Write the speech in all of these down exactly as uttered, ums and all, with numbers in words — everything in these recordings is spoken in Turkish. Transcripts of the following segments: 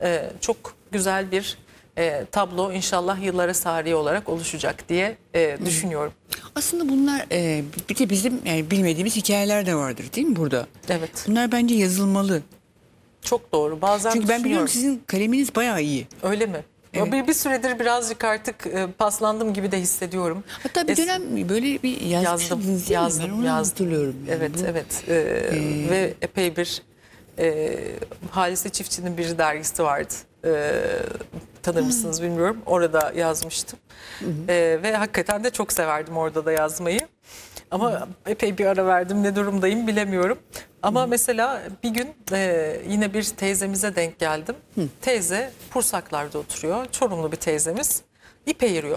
e, çok güzel bir e, tablo inşallah yıllara sari olarak oluşacak diye e, düşünüyorum. Aslında bunlar e, bir de bizim yani bilmediğimiz hikayeler de vardır değil mi burada? Evet. Bunlar bence yazılmalı. Çok doğru. Bazen Çünkü ben biliyorum düşünüyorum. sizin kaleminiz bayağı iyi. Öyle mi? Evet. Bir, bir süredir birazcık artık e, paslandım gibi de hissediyorum. Hatta bir Es- dönem böyle bir yazmışsınız değil mi? yazdım, Ben onu yazdım. hatırlıyorum. Yani Evet, bu- evet. Ee, Ve epey bir e, Halise Çiftçi'nin bir dergisi vardı. Ee, tanır mısınız bilmiyorum. Orada yazmıştım. Ee, ve hakikaten de çok severdim orada da yazmayı. Ama epey bir ara verdim. Ne durumdayım bilemiyorum. Ama mesela bir gün e, yine bir teyzemize denk geldim. Teyze Pursaklar'da oturuyor. Çorumlu bir teyzemiz. İp eğiriyor.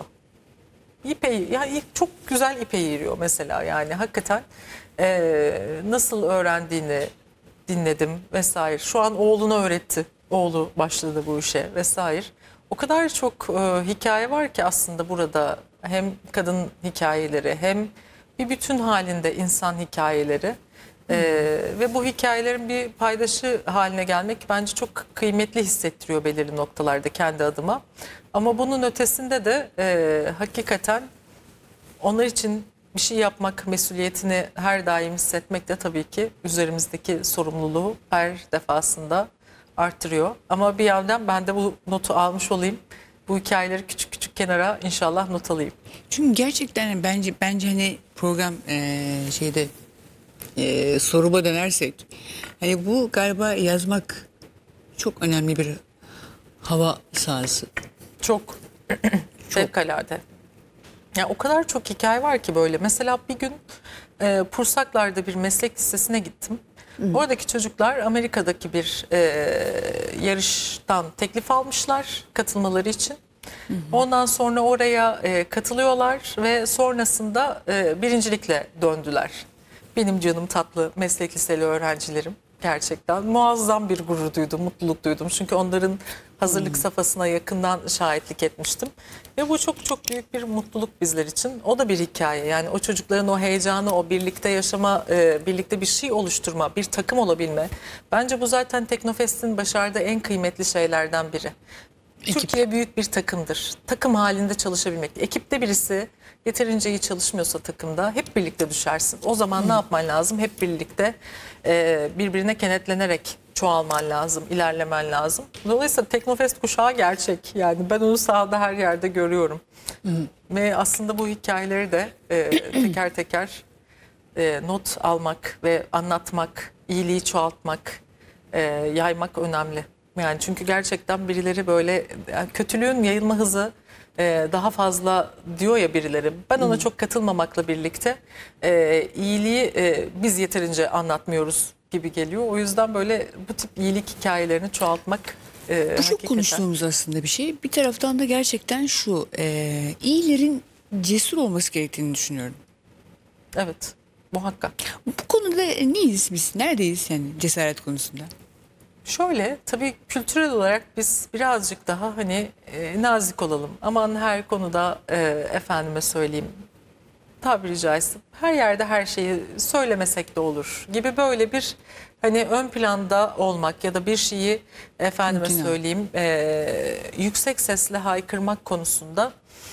İp eğ- yani çok güzel ip eğiriyor mesela, yani hakikaten e, nasıl öğrendiğini dinledim vesaire. Şu an oğluna öğretti. Oğlu başladı bu işe vesaire. O kadar çok e, hikaye var ki aslında burada, hem kadın hikayeleri hem bir bütün halinde insan hikayeleri. E, ve bu hikayelerin bir paydaşı haline gelmek bence çok kıymetli hissettiriyor belirli noktalarda kendi adıma. Ama bunun ötesinde de e, hakikaten onlar için bir şey yapmak mesuliyetini her daim hissetmek de tabii ki üzerimizdeki sorumluluğu her defasında artırıyor. Ama bir yandan ben de bu notu almış olayım. Bu hikayeleri küçük küçük kenara inşallah not alayım. Çünkü gerçekten bence bence hani program eee, şeyde eee soruma dönersek hani bu galiba yazmak çok önemli bir hava sahası. Çok, fevkalade. Ya o kadar çok hikaye var ki böyle. Mesela bir gün e, Pursaklar'da bir meslek lisesine gittim. Oradaki çocuklar Amerika'daki bir e, yarıştan teklif almışlar katılmaları için. Ondan sonra oraya e, katılıyorlar ve sonrasında e, birincilikle döndüler. Benim canım tatlı meslek liseli öğrencilerim. Gerçekten muazzam bir gurur duydum, mutluluk duydum. Çünkü onların hazırlık safhasına yakından şahitlik etmiştim. Ve bu çok çok büyük bir mutluluk bizler için. O da bir hikaye. Yani o çocukların o heyecanı, o birlikte yaşama, e, birlikte bir şey oluşturma, bir takım olabilme. Bence bu zaten Teknofest'in başardığı en kıymetli şeylerden biri. Ekip. Türkiye büyük bir takımdır. Takım halinde çalışabilmek. Ekipte birisi yeterince iyi çalışmıyorsa takımda hep birlikte düşersin. O zaman ne yapman lazım? Hep birlikte e, birbirine kenetlenerek çoğalman lazım, ilerlemen lazım. Dolayısıyla Teknofest kuşağı gerçek. Yani ben onu sahada her yerde görüyorum. Ve aslında bu hikayeleri de e, teker teker e, not almak ve anlatmak, iyiliği çoğaltmak, e, yaymak önemli. Yani çünkü gerçekten birileri böyle, yani kötülüğün yayılma hızı e, daha fazla diyor ya birileri. Ben ona çok katılmamakla birlikte e, iyiliği e, biz yeterince anlatmıyoruz gibi geliyor. O yüzden böyle bu tip iyilik hikayelerini çoğaltmak e, Bu çok hakikaten. konuştuğumuz aslında bir şey. Bir taraftan da gerçekten şu eee iyilerin cesur olması gerektiğini düşünüyorum. Evet, muhakkak. Bu konuda neyiz biz? Neredeyiz yani cesaret konusunda? Şöyle, tabii kültürel olarak biz birazcık daha hani e, nazik olalım. Aman her konuda e, efendime söyleyeyim, tabiri caizse her yerde her şeyi söylemesek de olur gibi böyle bir hani ön planda olmak ya da bir şeyi efendime Mümkün söyleyeyim e, yüksek sesle haykırmak konusunda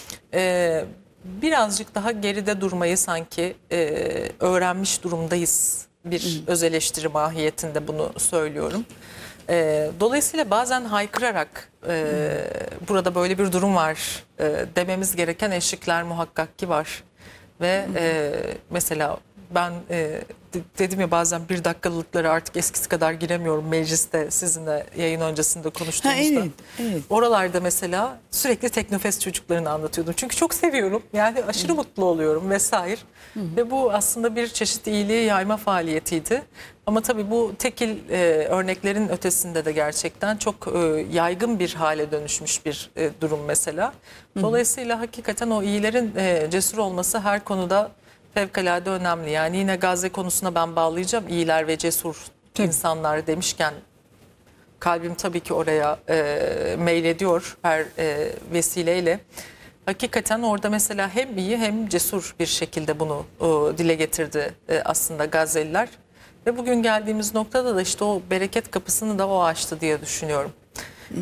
e, birazcık daha geride durmayı sanki e, öğrenmiş durumdayız. Bir öz eleştiri mahiyetinde bunu söylüyorum. E, dolayısıyla bazen haykırarak e, burada böyle bir durum var e, dememiz gereken eşikler muhakkak ki var. Ve e, mesela ben e, de- dedim ya, bazen bir dakikalıkları artık eskisi kadar giremiyorum mecliste, sizinle yayın öncesinde konuştuğumuzda. Ha, evet, evet. Oralarda mesela sürekli Teknofest çocuklarını anlatıyordum. Çünkü çok seviyorum. Yani aşırı mutlu oluyorum vesaire. Ve bu aslında bir çeşit iyiliği yayma faaliyetiydi. Ama tabii bu tekil e, örneklerin ötesinde de gerçekten çok e, yaygın bir hale dönüşmüş bir e, durum mesela. Dolayısıyla hakikaten o iyilerin e, cesur olması her konuda fevkalade önemli. Yani yine Gazze konusuna ben bağlayacağım. İyiler ve cesur Tabii. insanlar demişken kalbim tabii ki oraya e, meylediyor her e, vesileyle. Hakikaten orada mesela hem iyi hem cesur bir şekilde bunu e, dile getirdi e, aslında Gazze'liler. Ve bugün geldiğimiz noktada da işte o bereket kapısını da o açtı diye düşünüyorum.